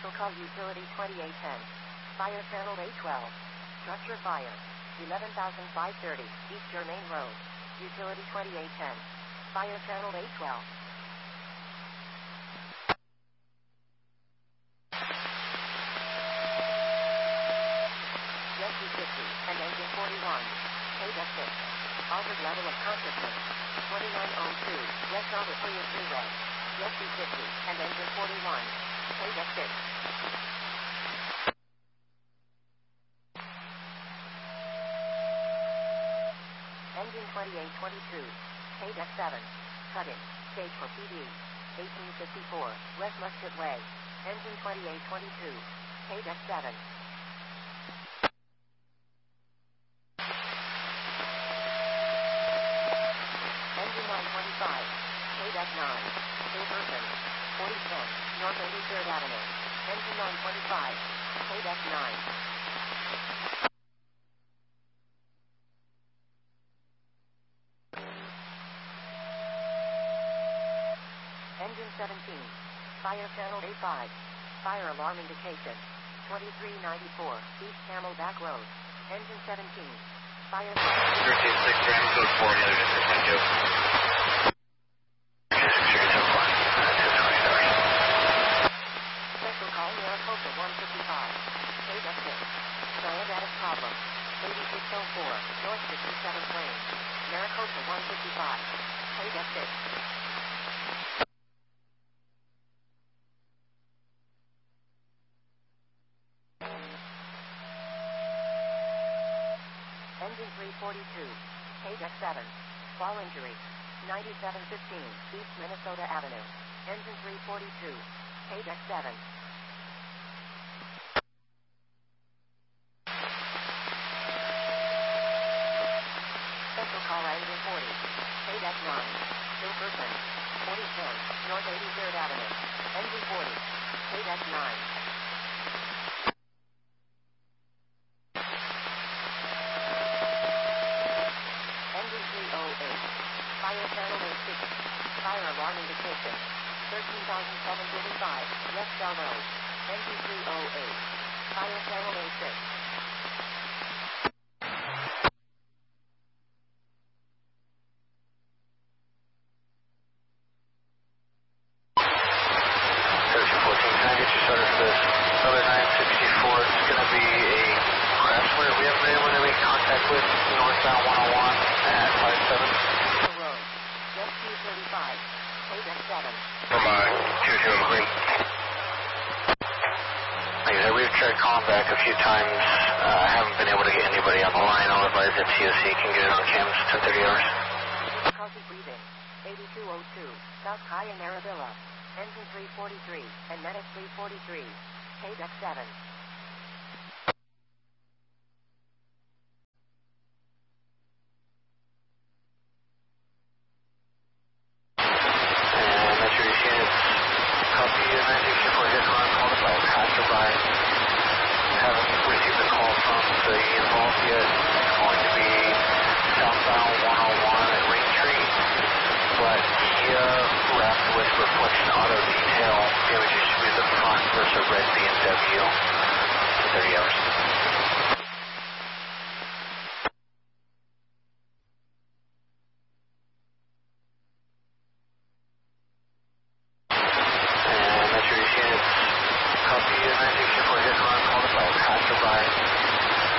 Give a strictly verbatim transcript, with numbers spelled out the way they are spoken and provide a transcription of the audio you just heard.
Special call utility twenty-eight ten. Fire channel A twelve. Structure fire. eleven thousand five hundred thirty, East Germain Road. Utility twenty-eight ten. Fire channel A twelve. Jet two fifty and engine forty-one. K six. Altered level of consciousness. twenty-nine oh two. West Alder clear freeway. Jet two fifty and engine forty-one. K six. Engine twenty-eight twenty-two. K seven. Cutting. Stage for P D. eighteen fifty-four. West Muscat Way. Engine twenty-eight twenty-two. K seven. Engine nine twenty-five. K nine. Hilverton. forty ten. North eighty-third Avenue. Engine nine twenty-five. K nine. Engine seventeen. Fire channel A five. Fire alarm indication. twenty-three ninety-four. East Camelback Road. Engine seventeen. Fire... thirteen six, Ram code four, the other district, thank you. Special call Maricopa one fifty-five. K six. Diabetic problem. eighty-six oh four. North sixty-seventh Lane. Maricopa one fifty-five. K six. Engine three forty-two. K seven. Fall injury. ninety-seven fifteen. East Minnesota Avenue. Engine three forty-two. K seven. Special call engine forty. K nine. Hilverton. forty ten. North eighty-third Avenue. Engine forty. K nine. Engine three oh eight. Fire channel A six. Fire alarm indication. thirteen thousand seven hundred thirty-five. West Bell Road. Engine three oh eight. Fire channel A six. thirteen fourteen, can I get your starter for this? Other nine sixty-four, it's going to be a crash where we haven't been able to make contact with northbound one oh one at five seven. Road. Jet Q thirty-five. K seven. From uh, two two McLean. Like I said, we've tried calling back a few times. Uh, I haven't been able to get anybody on the line. I'll advise that T O C can get it on cams ten thirty hours. Difficulty breathing. eighty-two oh two. South High in Arabilla. Engine three forty-three. And Medic three forty-three. K seven. And that's your units. Copy nine sixty-four, hit run, called by a passerby. Haven't received a call from the involved yet. It's going to be southbound one oh one at Raintree. But he uh, wrapped with reflection auto detail. Damages to the front versus a red B M W. thirty hours. And that's your units. Copy nine sixty-four, hit run, called by a passerby.